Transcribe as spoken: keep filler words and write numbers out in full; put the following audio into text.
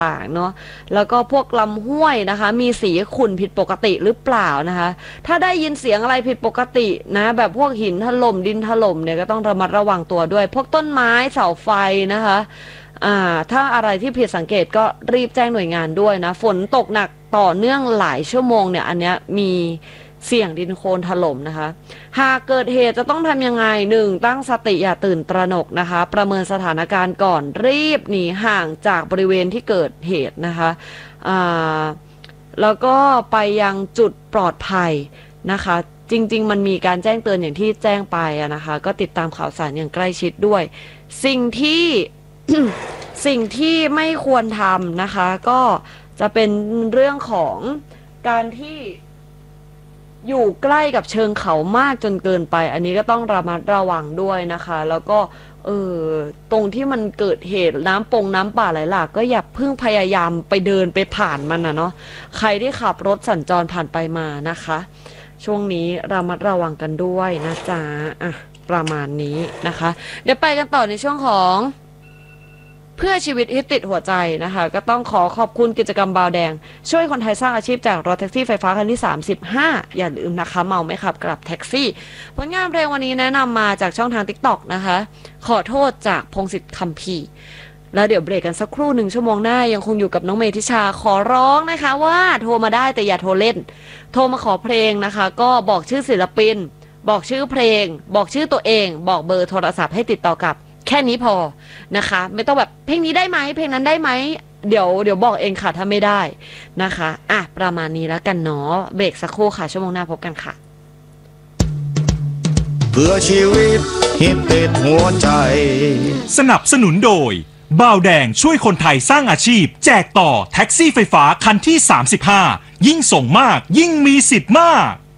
ต่างๆเนาะแล้วก็พวกลำห้วยนะคะมีสีขุ่นผิดปกติหรือเปล่านะคะถ้าได้ยินเสียงอะไรผิดปกตินะแบบพวกหินถล่มดินถล่มเนี่ยก็ต้องระมัดระวังตัวด้วยพวกต้นไม้เสาไฟนะคะอ่าถ้าอะไรที่ผิดสังเกตก็รีบแจ้งหน่วยงานด้วยนะฝนตกหนักต่อเนื่องหลายชั่วโมงเนี่ยอันเนี้ยมีเสี่ยงดินโคลนถล่มนะคะหากเกิดเหตุจะต้องทำยังไงหนึ่งตั้งสติอย่าตื่นตระหนกนะคะประเมินสถานการณ์ก่อนรีบหนีห่างจากบริเวณที่เกิดเหตุนะคะอ่าแล้วก็ไปยังจุดปลอดภัยนะคะจริงๆมันมีการแจ้งเตือนอย่างที่แจ้งไปนะคะก็ติดตามข่าวสารอย่างใกล้ชิดด้วยสิ่งที่ สิ่งที่ไม่ควรทำนะคะก็จะเป็นเรื่องของการที่อยู่ใกล้กับเชิงเขามากจนเกินไปอันนี้ก็ต้องระมัดระวังด้วยนะคะแล้วก็เออตรงที่มันเกิดเหตุน้ำปงน้ำป่าไหลหลากก็อย่าเพิ่งพยายามไปเดินไปผ่านมันนะเนาะใครที่ขับรถสัญจรผ่านไปมานะคะช่วงนี้ระมัดระวังกันด้วยนะจ๊ะอ่ะประมาณนี้นะคะเดี๋ยวไปกันต่อในช่วงของเพื่อชีวิตที่ติดหัวใจนะคะก็ต้องขอขอบคุณกิจกรรมบาวแดงช่วยคนไทยสร้างอาชีพจากรถแท็กซี่ไฟฟ้าคันที่สามสิบห้าอย่าลืมนะคะเมาไม่ขับกลับแท็กซี่ผลงานเพลงวันนี้แนะนำมาจากช่องทาง ติ๊กต็อก นะคะขอโทษจากพงศิษฐ์คัมภีร์แล้วเดี๋ยวเบรกกันสักครู่หนึ่งชั่วโมงหน้ายังคงอยู่กับน้องเมธิชาขอร้องนะคะว่าโทรมาได้แต่อย่าโทรเล่นโทรมาขอเพลงนะคะก็บอกชื่อศิลปินบอกชื่อเพลงบอกชื่อตัวเองบอกเบอร์โทรศัพท์ให้ติดต่อกับแค่นี้พอนะคะไม่ต้องแบบเพลงนี้ได้ไหมเพลงนั้นได้ไหมเดี๋ยวเดี๋ยวบอกเองค่ะถ้าไม่ได้นะคะอ่ะประมาณนี้แล้วกันเนาะเบรกสักครู่ค่ะชั่วโมงหน้าพบกันค่ะเพื่อชีวิตฮิตติดหัวใจสนับสนุนโดยบาวแดงช่วยคนไทยสร้างอาชีพแจกต่อแท็กซี่ไฟฟ้าคันที่สามสิบห้ายิ่งส่งมากยิ่งมีสิทธิ์มาก